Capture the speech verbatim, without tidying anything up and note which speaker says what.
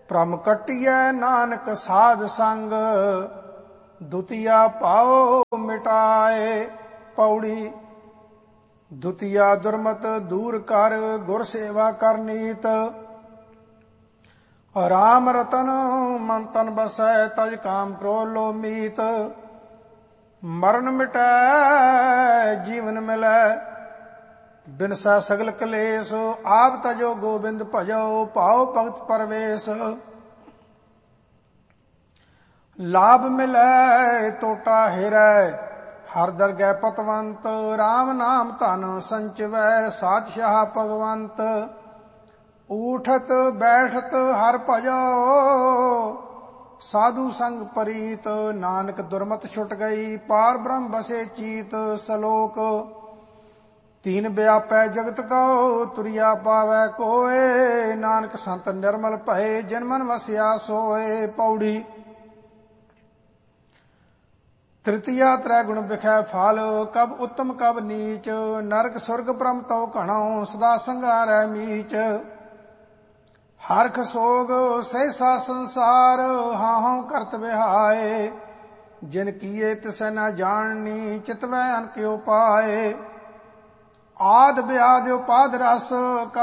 Speaker 1: ਭ੍ਰਮ ਕੱਟਿਐ ਨਾਨਕ ਸਾਧ ਸੰਗ, ਦੁਤੀਆ ਪਾਓ ਮਿਟਾਏ। ਪੌੜੀ। ਦੁਤੀਆ ਦੁਰਮਤ ਦੂਰ ਕਰ, ਗੁਰ ਸੇਵਾ ਕਰ ਨੀਤ। ਰਾਮ ਰਤਨ ਮਨ ਤਨ ਬਸੈ, ਤਜ ਕਾਮ ਕ੍ਰੋਧ ਲੋਭ ਮੀਤ। ਮਰਨ ਮਿਟੈ ਜੀਵਨ ਮਿਲੈ, ਬਿਨਸੈ ਸਗਲ ਕਲੇਸ਼। ਆਪ ਤਜੋ ਗੋਬਿੰਦ ਭਜੋ, ਪਾਓ ਭਗਤ ਪਰਵੇਸ਼। ਲਾਭ ਮਿਲੈ ਟੋਟਾ ਹਿਰੈ, ਹਰ ਦਰਗਹਿ ਪਤਵੰਤ। ਰਾਮ ਨਾਮ ਧਨ ਸੰਚਿਵੈ, ਸਾਤਸ਼ਾਹ ਭਗਵੰਤ। ਊਠਤ ਬੈਠਤ ਹਰ ਭਜੋ, ਸਾਧੂ ਸੰਗ ਪ੍ਰੀਤ। ਨਾਨਕ ਦੁਰਮਤ ਛੁਟ ਗਈ, ਪਾਰ ਬ੍ਰਹਮ ਬਸੇ ਚੀਤ। ਸਲੋਕ। ਤੀਨ ਵਿਆਪੈ ਜਗਤ ਕਉ, ਤੁਰਿਆ ਪਾਵੈ ਕੋਇ। ਨਾਨਕ ਸੰਤ ਨਿਰਮਲ ਭਏ, ਜਿਨ ਮਨ ਵਸਿਆ ਸੋਏ। ਪੌੜੀ। ਤ੍ਰਿਤੀਆ ਤ੍ਰੈ ਗੁਣ ਬਿਖੈ ਫਲ, ਕਬ ਉੱਤਮ ਕਬ ਨੀਚ। ਨਰਕ ਸੁਰਗ ਬ੍ਰਹਮ ਤਉ ਘਣਉ, ਸਦਾ ਸੰਘਾਰੈ ਮੀਚ। ਹਰਖ ਸੋਗ ਸਹਿਸਾ ਸੰਸਾਰ, ਹਾਹਉ ਕਰਤ ਵਿਹਾਏ। ਜਿਨ ਕੀਏ ਤਿਸੈ ਨ ਜਾਣਨੀ, ਚਿਤਵੈ ਅਨਕਿ ਉਪਾਏ। ਆਦਿ ਵਿਆਦਿ ਉਪਾਦਿ ਰਸ,